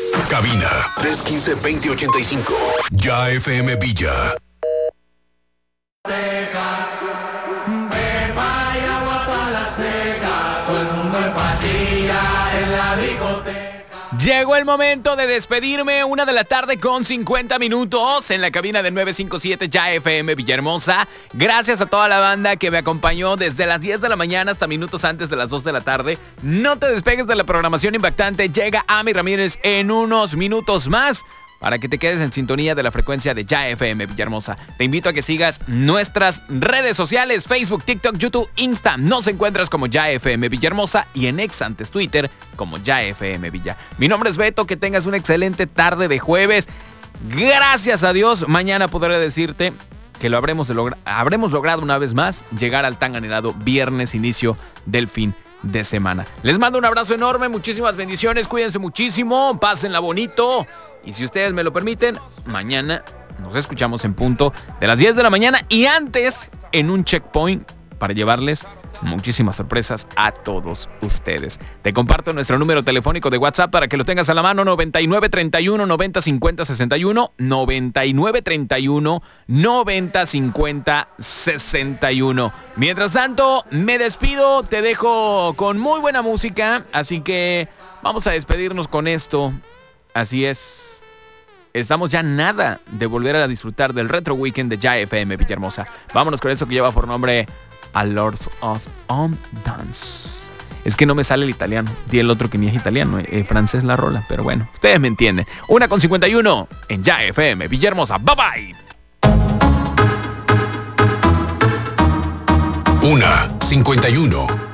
Cabina 315-2085. Ya FM Villa. Llegó el momento de despedirme, 1:50 p.m. en la cabina de 957 Ya FM Villahermosa. Gracias a toda la banda que me acompañó desde las 10 de la mañana hasta minutos antes de las 2 de la tarde. No te despegues de la programación impactante. Llega Ami Ramírez en unos minutos más para que te quedes en sintonía de la frecuencia de Ya FM Villahermosa. Te invito a que sigas nuestras redes sociales, Facebook, TikTok, YouTube, Insta. Nos encuentras como Ya FM Villahermosa y en X, antes Twitter, como Ya FM Villa. Mi nombre es Beto, que tengas una excelente tarde de jueves. Gracias a Dios, mañana podré decirte que lo habremos logrado una vez más, llegar al tan anhelado viernes, inicio del fin de semana. Les mando un abrazo enorme, muchísimas bendiciones, cuídense muchísimo, pásenla bonito. Y si ustedes me lo permiten, mañana nos escuchamos en punto de las 10 de la mañana y antes en un checkpoint para llevarles muchísimas sorpresas a todos ustedes. Te comparto nuestro número telefónico de WhatsApp para que lo tengas a la mano, 9931 90 50 61, 9931 90 50 61. Mientras tanto, me despido, te dejo con muy buena música, así que vamos a despedirnos con esto. Así es. Estamos ya nada de volver a disfrutar del Retro Weekend de Ya FM Villahermosa. Vámonos con eso que lleva por nombre A Lords of Dance. Es que no me sale el italiano. Di el otro que ni es italiano, francés la rola. Pero bueno, ustedes me entienden. 1:51 en Ya FM Villahermosa. Bye bye. 1:51.